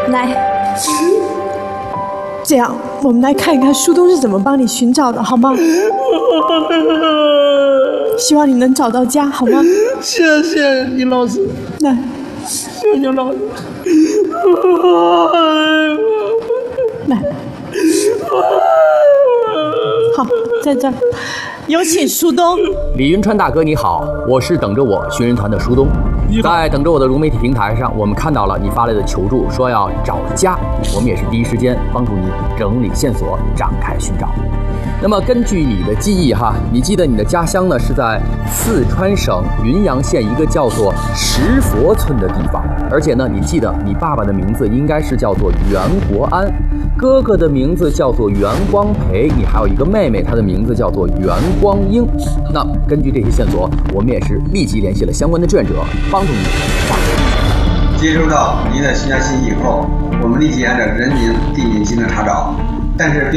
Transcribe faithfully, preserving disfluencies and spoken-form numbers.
来，这样我们来看一看树洞是怎么帮你寻找的，好吗？希望你能找到家，好吗？ 谢谢你老师， 来， 谢谢老师， 来，好，在这儿，有请树洞。 李云川大哥你好，我是等着我寻人团的树东。在等着我的融媒体平台上，我们看到了你发来的求助，说要找家，我们也是第一时间帮助你整理线索，展开寻找。那么根据你的记忆哈，你记得你的家乡呢是在四川省云阳县一个叫做石佛村的地方，而且呢你记得你爸爸的名字应该是叫做袁国安，哥哥的名字叫做袁光培，你还有一个妹妹，她的名字叫做袁光英。那根据这些线索，我们也是立即联系了相关的志愿者，帮助你发现。 接收到您的寻家信息以后，我们立即按照人名、地名进行查找，但是并